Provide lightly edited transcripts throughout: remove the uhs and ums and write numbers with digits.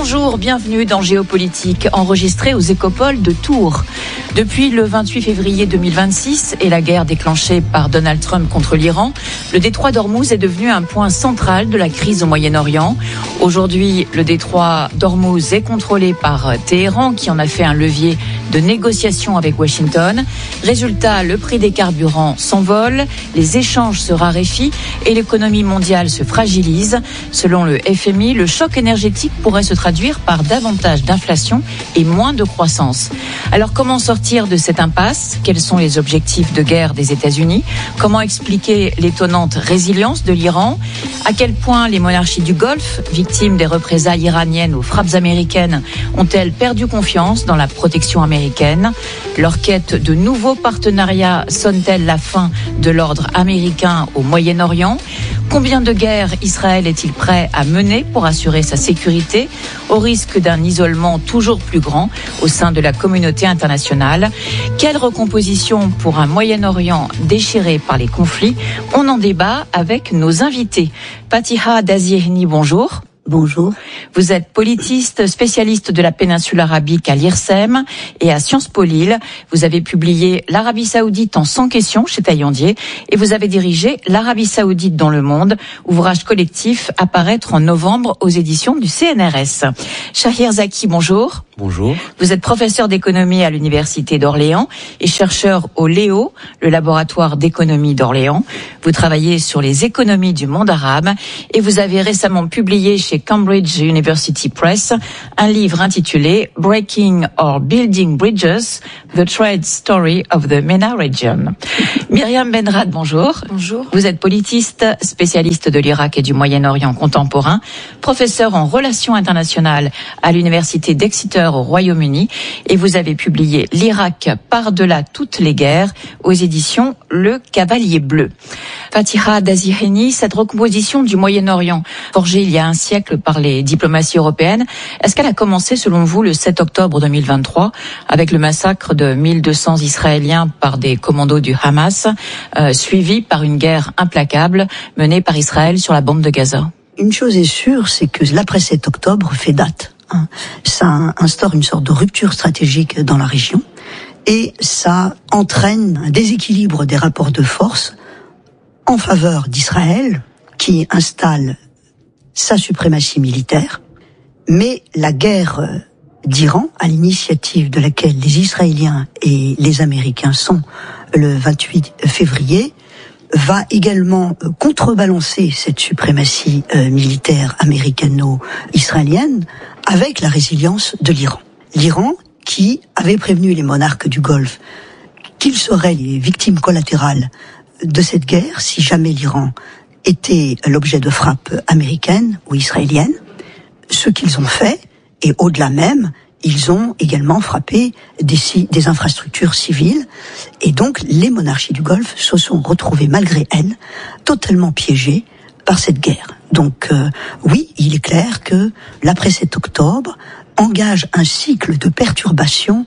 Bonjour, bienvenue dans Géopolitique, enregistré aux Écopoles de Tours. Depuis le 28 février 2026 et la guerre déclenchée par Donald Trump contre l'Iran, le détroit d'Ormuz est devenu un point central de la crise au Moyen-Orient. Aujourd'hui, le détroit d'Ormuz est contrôlé par Téhéran, qui en a fait un levier de négociation avec Washington. Résultat, le prix des carburants s'envole, les échanges se raréfient et l'économie mondiale se fragilise. Selon le FMI, le choc énergétique pourrait se traduire par davantage d'inflation et moins de croissance. Alors comment sortir de cette impasse ? Quels sont les objectifs de guerre des États-Unis ? Comment expliquer l'étonnante résilience de l'Iran ? À quel point les monarchies du Golfe, victimes des représailles iraniennes aux frappes américaines, ont-elles perdu confiance dans la protection américaine ? Leur quête de nouveaux partenariats sonne-t-elle la fin de l'ordre américain au Moyen-Orient ? Combien de guerres Israël est-il prêt à mener pour assurer sa sécurité, au risque d'un isolement toujours plus grand au sein de la communauté internationale ? Quelle recomposition pour un Moyen-Orient déchiré par les conflits ? On en débat avec nos invités. Fatiha Daziehni, bonjour. Bonjour. Vous êtes politiste, spécialiste de la péninsule arabique à l'IRSEM et à Sciences Po Lille. Vous avez publié L'Arabie Saoudite en 100 questions chez Taillandier et vous avez dirigé L'Arabie Saoudite dans le monde, ouvrage collectif à paraître en novembre aux éditions du CNRS. Shahir Zaki, bonjour. Bonjour. Vous êtes professeur d'économie à l'Université d'Orléans et chercheur au LEO, le laboratoire d'économie d'Orléans. Vous travaillez sur les économies du monde arabe et vous avez récemment publié chez Cambridge University Press un livre intitulé Breaking or Building Bridges, The Trade Story of the MENA Region. Myriam Benrad, bonjour. Bonjour. Vous êtes politiste, spécialiste de l'Irak et du Moyen-Orient contemporain, professeur en relations internationales à l'Université d'Exeter au Royaume-Uni et vous avez publié L'Irak par-delà toutes les guerres aux éditions Le Cavalier Bleu. Fatiha Daziehni, cette recomposition du Moyen-Orient, forgée il y a un siècle par les diplomaties européennes, est-ce qu'elle a commencé selon vous le 7 octobre 2023 avec le massacre de 1200 Israéliens par des commandos du Hamas, suivi par une guerre implacable menée par Israël sur la bande de Gaza ? Une chose est sûre, c'est que l'après 7 octobre fait date. Ça instaure une sorte de rupture stratégique dans la région et ça entraîne un déséquilibre des rapports de force en faveur d'Israël qui installe sa suprématie militaire, mais la guerre d'Iran, à l'initiative de laquelle les Israéliens et les Américains sont le 28 février, va également contrebalancer cette suprématie militaire américano-israélienne avec la résilience de l'Iran. L'Iran qui avait prévenu les monarques du Golfe qu'ils seraient les victimes collatérales de cette guerre si jamais l'Iran était l'objet de frappes américaines ou israéliennes, ce qu'ils ont fait, et au-delà même, ils ont également frappé des infrastructures civiles, et donc les monarchies du Golfe se sont retrouvées malgré elles totalement piégées par cette guerre. Donc oui, il est clair que l'après 7 octobre engage un cycle de perturbations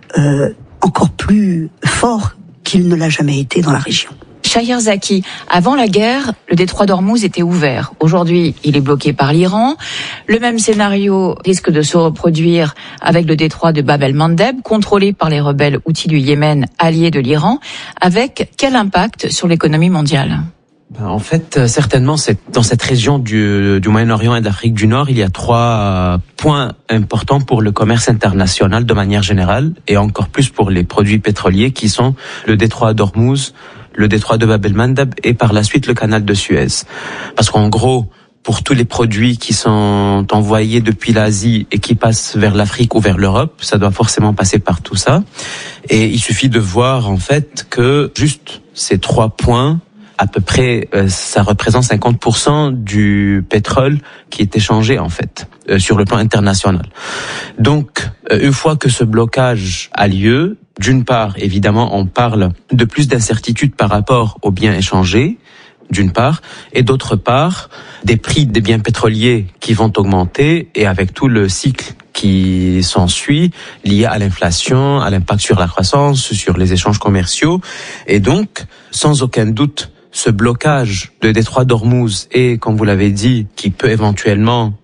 encore plus fort qu'il ne l'a jamais été dans la région. Shahir Zaki, avant la guerre, le détroit d'Ormuz était ouvert. Aujourd'hui, il est bloqué par l'Iran. Le même scénario risque de se reproduire avec le détroit de Bab el-Mandeb, contrôlé par les rebelles houthis du Yémen, alliés de l'Iran. Avec quel impact sur l'économie mondiale ? En fait, certainement, dans cette région du Moyen-Orient et d'Afrique du Nord, il y a 3 points importants pour le commerce international de manière générale, et encore plus pour les produits pétroliers, qui sont le détroit d'Ormuz, le détroit de Bab el-Mandeb et par la suite le canal de Suez. Parce qu'en gros, pour tous les produits qui sont envoyés depuis l'Asie et qui passent vers l'Afrique ou vers l'Europe, ça doit forcément passer par tout ça. Et il suffit de voir en fait que juste ces 3 points, à peu près, ça représente 50% du pétrole qui est échangé en fait sur le plan international. Donc, une fois que ce blocage a lieu, d'une part, évidemment, on parle de plus d'incertitudes par rapport aux biens échangés, d'une part, et d'autre part, des prix des biens pétroliers qui vont augmenter et avec tout le cycle qui s'ensuit, lié à l'inflation, à l'impact sur la croissance, sur les échanges commerciaux. Et donc, sans aucun doute, ce blocage de détroit d'Ormuz et, comme vous l'avez dit, qui peut éventuellement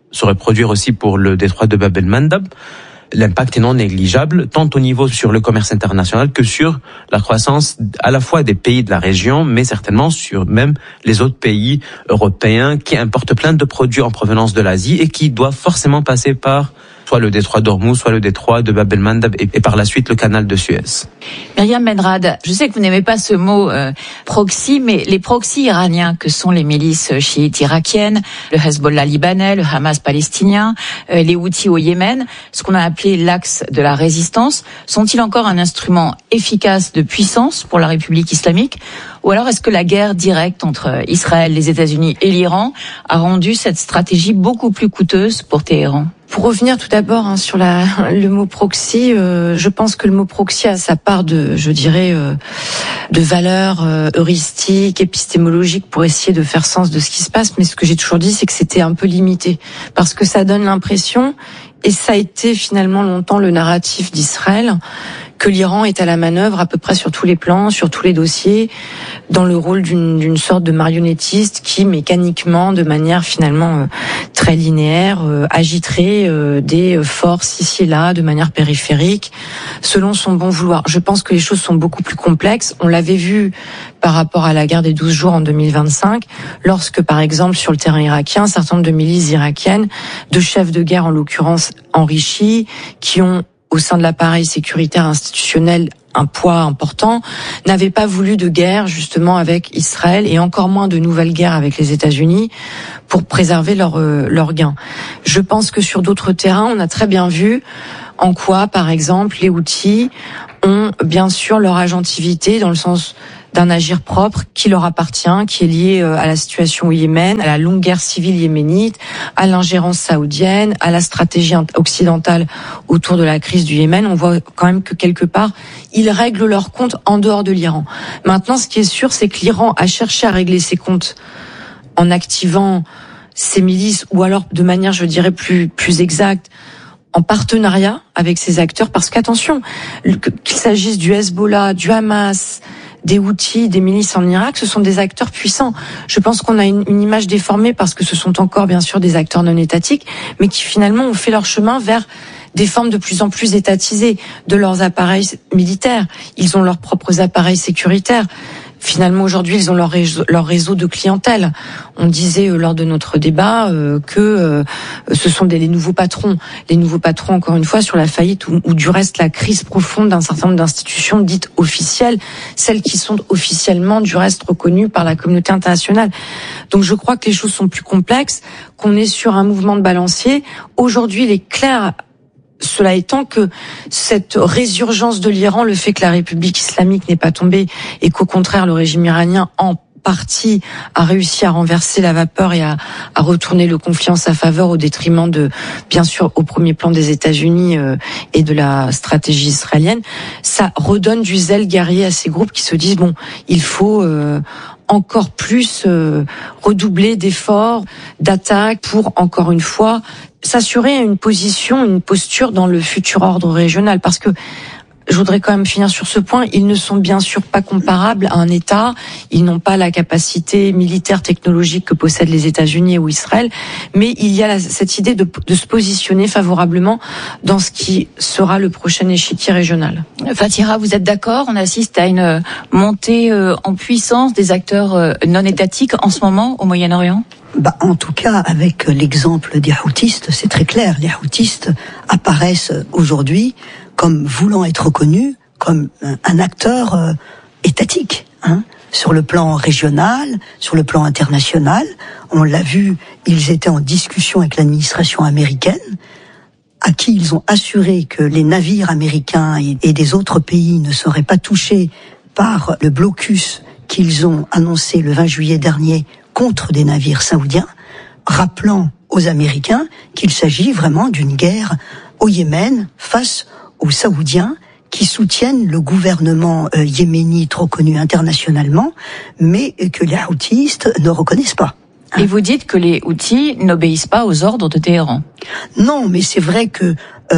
se reproduire aussi pour le détroit de Bab el-Mandab. L'impact est non négligeable, tant au niveau sur le commerce international que sur la croissance à la fois des pays de la région, mais certainement sur même les autres pays européens qui importent plein de produits en provenance de l'Asie et qui doivent forcément passer par soit le détroit d'Ormuz, soit le détroit de Bab el-Mandab et par la suite le canal de Suez. Myriam Benrad, je sais que vous n'aimez pas ce mot proxy, mais les proxys iraniens que sont les milices chiites irakiennes, le Hezbollah libanais, le Hamas palestinien, les Houthis au Yémen, ce qu'on a appelé l'axe de la résistance, sont-ils encore un instrument efficace de puissance pour la République islamique ? Ou alors est-ce que la guerre directe entre Israël, les États-Unis et l'Iran a rendu cette stratégie beaucoup plus coûteuse pour Téhéran ? Pour revenir tout d'abord sur le mot proxy, je pense que le mot proxy a sa part de valeur heuristique, épistémologique pour essayer de faire sens de ce qui se passe. Mais ce que j'ai toujours dit, c'est que c'était un peu limité parce que ça donne l'impression, et ça a été finalement longtemps le narratif d'Israël, que l'Iran est à la manœuvre à peu près sur tous les plans, sur tous les dossiers, dans le rôle d'une sorte de marionnettiste qui, mécaniquement, de manière finalement très linéaire, agiterait des forces ici et là, de manière périphérique, selon son bon vouloir. Je pense que les choses sont beaucoup plus complexes. On l'avait vu par rapport à la guerre des 12 jours en 2025, lorsque, par exemple, sur le terrain irakien, un certain nombre de milices irakiennes, de chefs de guerre en l'occurrence enrichis, qui ont au sein de l'appareil sécuritaire institutionnel un poids important, n'avaient pas voulu de guerre justement avec Israël et encore moins de nouvelles guerres avec les États-Unis pour préserver leurs gains. Je pense que sur d'autres terrains, on a très bien vu en quoi, par exemple, les Houthis ont bien sûr leur agentivité dans le sens d'un agir propre qui leur appartient, qui est lié à la situation au Yémen, à la longue guerre civile yéménite, à l'ingérence saoudienne, à la stratégie occidentale autour de la crise du Yémen. On voit quand même que quelque part, ils règlent leurs comptes en dehors de l'Iran. Maintenant, ce qui est sûr, c'est que l'Iran a cherché à régler ses comptes en activant ses milices, ou alors de manière, je dirais, plus exacte, en partenariat avec ces acteurs, parce qu'attention, qu'il s'agisse du Hezbollah, du Hamas, des Houthis, des milices en Irak, ce sont des acteurs puissants. Je pense qu'on a une image déformée parce que ce sont encore bien sûr des acteurs non étatiques, mais qui finalement ont fait leur chemin vers des formes de plus en plus étatisées de leurs appareils militaires. Ils ont leurs propres appareils sécuritaires. Finalement, aujourd'hui, ils ont leur réseau de clientèle. On disait lors de notre débat que ce sont les nouveaux patrons. Les nouveaux patrons, encore une fois, sur la faillite ou du reste la crise profonde d'un certain nombre d'institutions dites officielles, celles qui sont officiellement du reste reconnues par la communauté internationale. Donc je crois que les choses sont plus complexes, qu'on est sur un mouvement de balancier. Aujourd'hui, il est clair, cela étant, que cette résurgence de l'Iran, le fait que la République islamique n'est pas tombée et qu'au contraire le régime iranien en partie a réussi à renverser la vapeur et à retourner le conflit en sa faveur au détriment de, bien sûr, au premier plan des États-Unis et de la stratégie israélienne, ça redonne du zèle guerrier à ces groupes qui se disent bon, il faut encore plus redoubler d'efforts, d'attaques pour, encore une fois, s'assurer une position, une posture dans le futur ordre régional. Parce que, je voudrais quand même finir sur ce point, ils ne sont bien sûr pas comparables à un État, ils n'ont pas la capacité militaire technologique que possèdent les États-Unis ou Israël, mais il y a cette idée de se positionner favorablement dans ce qui sera le prochain échiquier régional. Fatira, vous êtes d'accord ? On assiste à une montée en puissance des acteurs non étatiques en ce moment au Moyen-Orient ? En tout cas, avec l'exemple des Houthistes, c'est très clair. Les Houthistes apparaissent aujourd'hui comme voulant être reconnus comme un acteur étatique, sur le plan régional, sur le plan international. On l'a vu, ils étaient en discussion avec l'administration américaine, à qui ils ont assuré que les navires américains et des autres pays ne seraient pas touchés par le blocus qu'ils ont annoncé le 20 juillet dernier contre des navires saoudiens, rappelant aux Américains qu'il s'agit vraiment d'une guerre au Yémen face aux Saoudiens qui soutiennent le gouvernement yéménite reconnu internationalement, mais que les Houthis ne reconnaissent pas. Et vous dites que les Houthis n'obéissent pas aux ordres de Téhéran. Non, mais c'est vrai que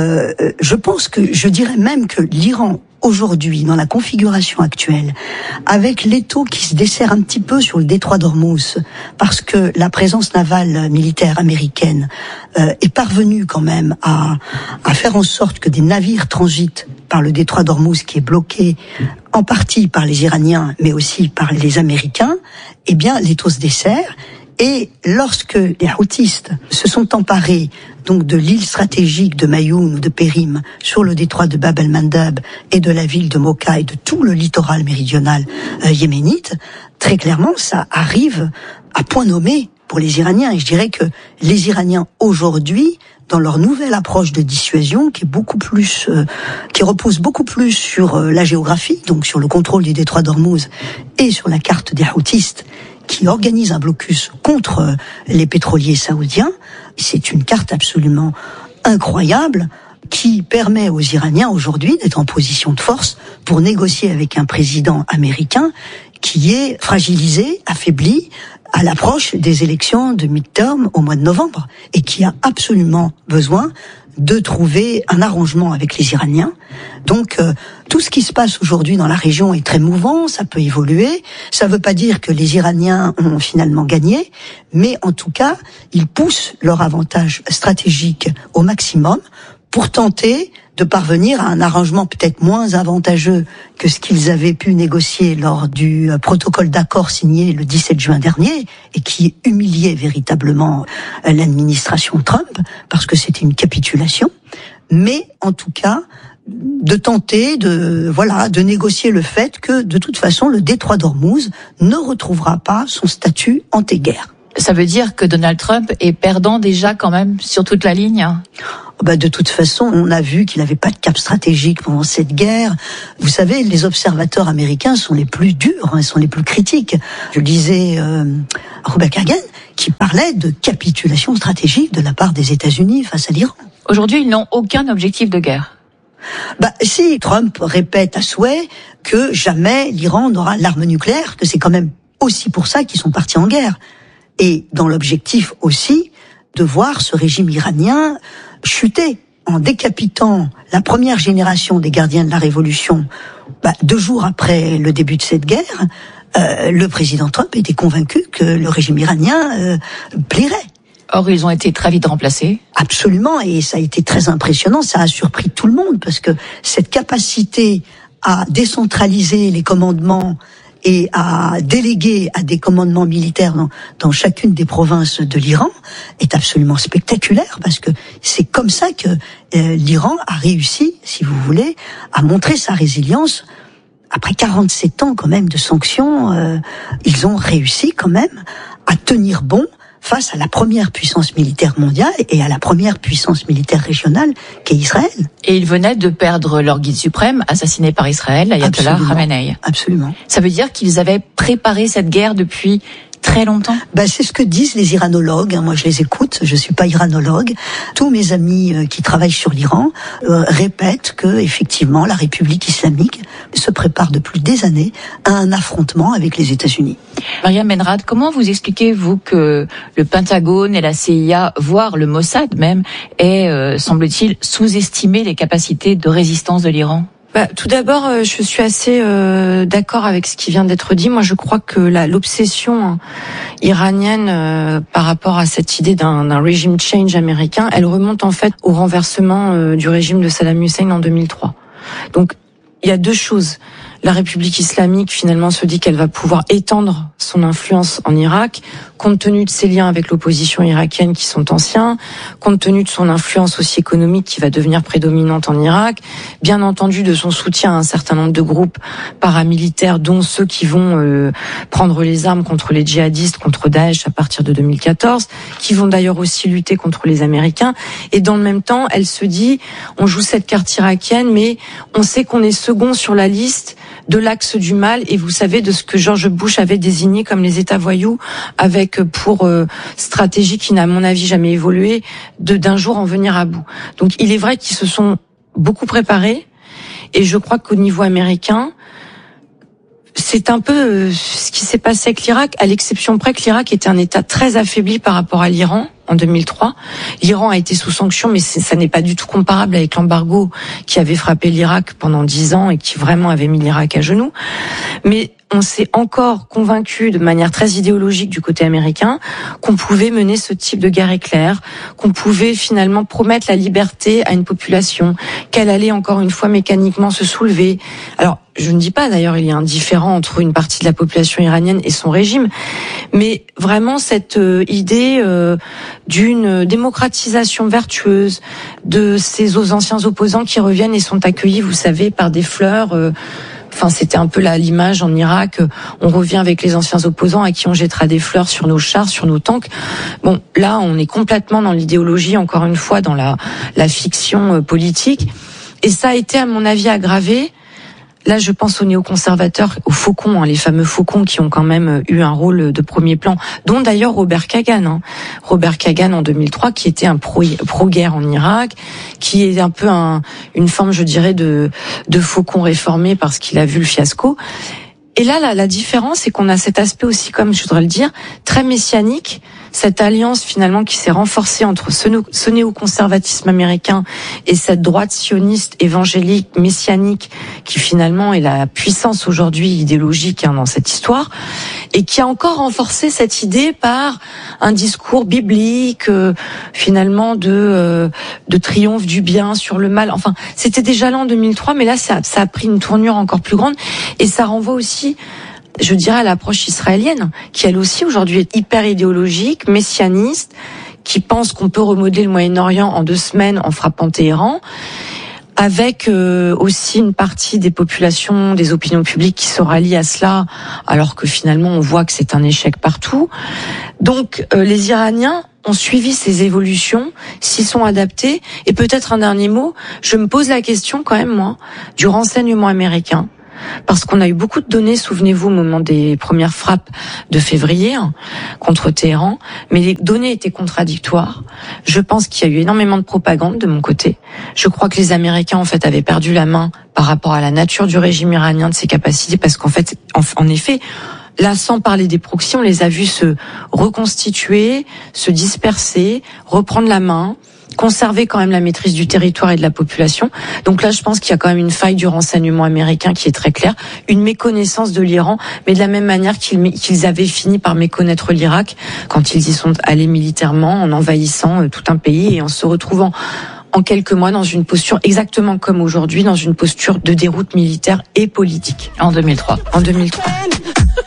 je dirais même que l'Iran aujourd'hui, dans la configuration actuelle, avec l'étau qui se dessert un petit peu sur le détroit d'Ormuz, parce que la présence navale militaire américaine est parvenue quand même à faire en sorte que des navires transitent par le détroit d'Ormuz, qui est bloqué en partie par les Iraniens, mais aussi par les Américains, eh bien l'étau se dessert. Et lorsque les Houthistes se sont emparés donc de l'île stratégique de Mayoun ou de Périm sur le détroit de Bab el-Mandab et de la ville de Moka et de tout le littoral méridional yéménite, très clairement ça arrive à point nommé pour les Iraniens. Et je dirais que les Iraniens aujourd'hui, dans leur nouvelle approche de dissuasion, qui repose beaucoup plus sur la géographie, donc sur le contrôle du détroit d'Ormuz et sur la carte des Houthistes, qui organise un blocus contre les pétroliers saoudiens. C'est une carte absolument incroyable qui permet aux Iraniens aujourd'hui d'être en position de force pour négocier avec un président américain qui est fragilisé, affaibli à l'approche des élections de midterm au mois de novembre et qui a absolument besoin de trouver un arrangement avec les Iraniens. Donc tout ce qui se passe aujourd'hui dans la région est très mouvant, ça peut évoluer. Ça ne veut pas dire que les Iraniens ont finalement gagné, mais en tout cas, ils poussent leur avantage stratégique au maximum pour tenter de parvenir à un arrangement peut-être moins avantageux que ce qu'ils avaient pu négocier lors du protocole d'accord signé le 17 juin dernier et qui humiliait véritablement l'administration Trump parce que c'était une capitulation. Mais en tout cas, de tenter de négocier le fait que de toute façon le détroit d'Ormuz ne retrouvera pas son statut anti-guerre. Ça veut dire que Donald Trump est perdant déjà quand même sur toute la ligne? De toute façon, on a vu qu'il n'avait pas de cap stratégique pendant cette guerre. Vous savez, les observateurs américains sont les plus durs, sont les plus critiques. Je lisais Robert Kagan qui parlait de capitulation stratégique de la part des États-Unis face à l'Iran. Aujourd'hui, ils n'ont aucun objectif de guerre. Si Trump répète à souhait que jamais l'Iran n'aura l'arme nucléaire, que c'est quand même aussi pour ça qu'ils sont partis en guerre. Et dans l'objectif aussi de voir ce régime iranien chuter en décapitant la première génération des gardiens de la révolution. 2 jours après le début de cette guerre, le président Trump était convaincu que le régime iranien plierait. Or, ils ont été très vite remplacés. Absolument, et ça a été très impressionnant, ça a surpris tout le monde, parce que cette capacité à décentraliser les commandements et à déléguer à des commandements militaires dans chacune des provinces de l'Iran est absolument spectaculaire, parce que c'est comme ça que l'Iran a réussi, si vous voulez, à montrer sa résilience. Après 47 ans quand même de sanctions, ils ont réussi quand même à tenir bon face à la première puissance militaire mondiale et à la première puissance militaire régionale qu'est Israël. Et ils venaient de perdre leur guide suprême, assassiné par Israël, l'ayatollah Khamenei. Absolument. Ça veut dire qu'ils avaient préparé cette guerre depuis très longtemps? C'est ce que disent les iranologues. Moi, je les écoute. Je suis pas iranologue. Tous mes amis qui travaillent sur l'Iran répètent que, effectivement, la République islamique se prépare depuis des années à un affrontement avec les États-Unis. Mariam Menrad, comment vous expliquez-vous que le Pentagone et la CIA, voire le Mossad même, aient, semble-t-il, sous-estimé les capacités de résistance de l'Iran? Tout d'abord, je suis assez d'accord avec ce qui vient d'être dit. Moi, je crois que l'obsession iranienne par rapport à cette idée d'un regime change américain, elle remonte en fait au renversement du régime de Saddam Hussein en 2003. Donc, il y a 2 choses. La République islamique, finalement, se dit qu'elle va pouvoir étendre son influence en Irak, compte tenu de ses liens avec l'opposition irakienne qui sont anciens, compte tenu de son influence aussi économique qui va devenir prédominante en Irak, bien entendu de son soutien à un certain nombre de groupes paramilitaires, dont ceux qui vont prendre les armes contre les djihadistes, contre Daesh à partir de 2014, qui vont d'ailleurs aussi lutter contre les Américains. Et dans le même temps, elle se dit, on joue cette carte irakienne, mais on sait qu'on est second sur la liste de l'axe du mal, et vous savez de ce que George Bush avait désigné comme les États voyous, avec pour stratégie qui n'a à mon avis jamais évolué, d'un jour en venir à bout. Donc il est vrai qu'ils se sont beaucoup préparés, et je crois qu'au niveau américain, c'est un peu ce qui s'est passé avec l'Irak, à l'exception près que l'Irak était un État très affaibli par rapport à l'Iran en 2003. L'Iran a été sous sanction, mais ça n'est pas du tout comparable avec l'embargo qui avait frappé l'Irak pendant 10 ans et qui vraiment avait mis l'Irak à genoux. Mais on s'est encore convaincu de manière très idéologique du côté américain qu'on pouvait mener ce type de guerre éclair, qu'on pouvait finalement promettre la liberté à une population, qu'elle allait encore une fois mécaniquement se soulever. Alors, je ne dis pas d'ailleurs il y a un différend entre une partie de la population iranienne et son régime, mais vraiment cette idée d'une démocratisation vertueuse de ces anciens opposants qui reviennent et sont accueillis, vous savez, par des fleurs. Enfin, c'était un peu l'image en Irak. On revient avec les anciens opposants à qui on jettera des fleurs sur nos chars, sur nos tanks. Bon, là, on est complètement dans l'idéologie, encore une fois, dans la fiction politique. Et ça a été, à mon avis, aggravé. Là, je pense aux néoconservateurs, aux faucons, les fameux faucons qui ont quand même eu un rôle de premier plan, dont d'ailleurs Robert Kagan. Robert Kagan en 2003, qui était un pro-guerre en Irak, qui est un peu une forme, je dirais, de faucon réformé parce qu'il a vu le fiasco. Et là, la différence, c'est qu'on a cet aspect aussi, comme je voudrais le dire, très messianique, cette alliance finalement qui s'est renforcée entre ce néoconservatisme américain et cette droite sioniste, évangélique, messianique, qui finalement est la puissance aujourd'hui idéologique dans cette histoire, et qui a encore renforcé cette idée par un discours biblique, finalement de triomphe du bien sur le mal. Enfin, c'était déjà là en 2003, mais là ça a pris une tournure encore plus grande, et ça renvoie aussi, je dirais, à l'approche israélienne, qui elle aussi aujourd'hui est hyper idéologique, messianiste, qui pense qu'on peut remodeler le Moyen-Orient en 2 semaines en frappant Téhéran, avec aussi une partie des populations, des opinions publiques qui se rallient à cela, alors que finalement on voit que c'est un échec partout. Donc les Iraniens ont suivi ces évolutions, s'y sont adaptés, et peut-être un dernier mot, je me pose la question quand même, moi, du renseignement américain. Parce qu'on a eu beaucoup de données, souvenez-vous, au moment des premières frappes de février contre Téhéran, mais les données étaient contradictoires. Je pense qu'il y a eu énormément de propagande de mon côté. Je crois que les Américains, en fait, avaient perdu la main par rapport à la nature du régime iranien, de ses capacités, parce qu'en fait, en effet, là, sans parler des proxys, on les a vus se reconstituer, se disperser, reprendre la main, conserver quand même la maîtrise du territoire et de la population. Donc là, je pense qu'il y a quand même une faille du renseignement américain qui est très claire, une méconnaissance de l'Iran, mais de la même manière qu'ils avaient fini par méconnaître l'Irak quand ils y sont allés militairement, en envahissant tout un pays et en se retrouvant en quelques mois dans une posture exactement comme aujourd'hui, dans une posture de déroute militaire et politique. En 2003. En 2003.